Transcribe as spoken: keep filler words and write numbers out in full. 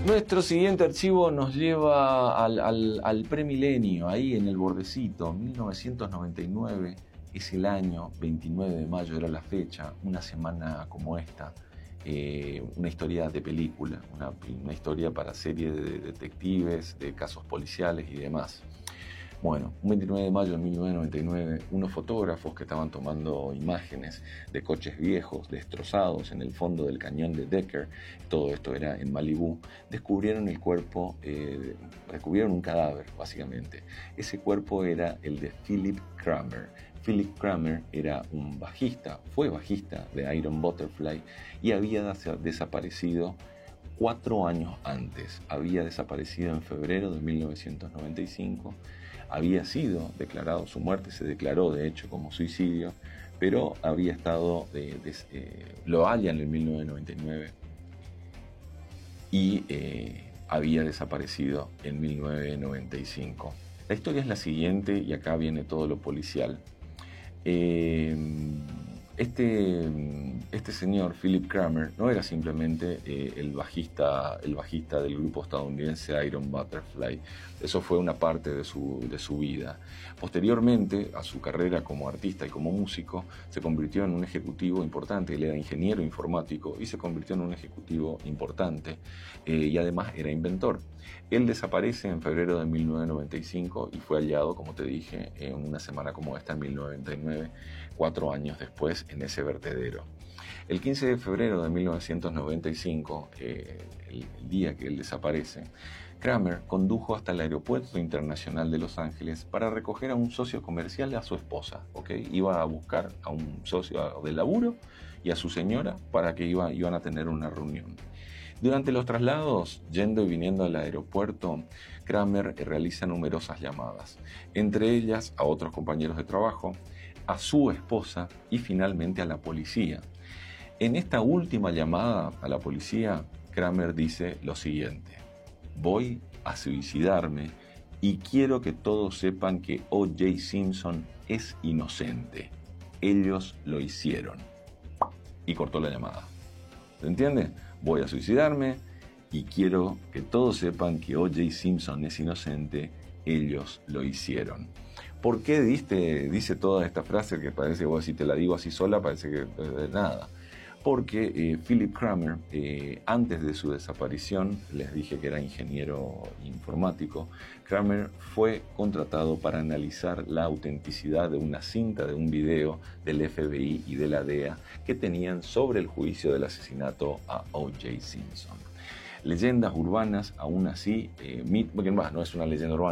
Nuestro siguiente archivo nos lleva al, al, al premilenio, ahí en el bordecito, mil novecientos noventa y nueve, es el año, veintinueve de mayo era la fecha, una semana como esta, eh, una historia de película, una, una historia para serie de detectives, de casos policiales y demás. Bueno, un veintinueve de mayo de mil novecientos noventa y nueve, unos fotógrafos que estaban tomando imágenes de coches viejos, destrozados en el fondo del cañón de Decker, todo esto era en Malibú, descubrieron el cuerpo, eh, descubrieron un cadáver, básicamente. Ese cuerpo era el de Philip Kramer. Philip Kramer era un bajista, fue bajista de Iron Butterfly y había des- desaparecido cuatro años antes. Había desaparecido en febrero de mil novecientos noventa y cinco. Había sido declarado, su muerte se declaró de hecho como suicidio, pero había estado, de, de, eh, lo hallan en mil novecientos noventa y nueve y eh, había desaparecido en mil novecientos noventa y cinco. La historia es la siguiente y acá viene todo lo policial. Eh, Este, este señor, Philip Kramer, no era simplemente eh, el, bajista, el bajista del grupo estadounidense Iron Butterfly. Eso fue una parte de su, de su vida. Posteriormente, a su carrera como artista y como músico, se convirtió en un ejecutivo importante. Él era ingeniero informático y se convirtió en un ejecutivo importante eh, y además era inventor. Él desaparece en febrero de mil novecientos noventa y cinco y fue hallado, como te dije, en una semana como esta, en mil novecientos noventa y nueve, cuatro años después, en ese vertedero. El quince de febrero de mil novecientos noventa y cinco, eh, el, el día que él desaparece, Kramer condujo hasta el Aeropuerto Internacional de Los Ángeles para recoger a un socio comercial y a su esposa, ¿okay? Iba a buscar a un socio de laburo y a su señora para que iba, iban a tener una reunión. Durante los traslados, yendo y viniendo al aeropuerto, Kramer realiza numerosas llamadas, entre ellas a otros compañeros de trabajo, a su esposa y finalmente a la policía. En esta última llamada a la policía, Kramer dice lo siguiente: voy a suicidarme y quiero que todos sepan que O J Simpson es inocente. Ellos lo hicieron. Y cortó la llamada. ¿Se entiende? Voy a suicidarme y quiero que todos sepan que O J Simpson es inocente. Ellos lo hicieron. ¿Por qué diste, dice toda esta frase que parece, vos si te la digo así sola, parece que de nada? Porque eh, Philip Kramer, eh, antes de su desaparición, les dije que era ingeniero informático, Kramer fue contratado para analizar la autenticidad de una cinta de un video del F B I y de la D E A que tenían sobre el juicio del asesinato a O J Simpson. Leyendas urbanas, aún así, eh, mit, porque, bah, no es una leyenda urbana,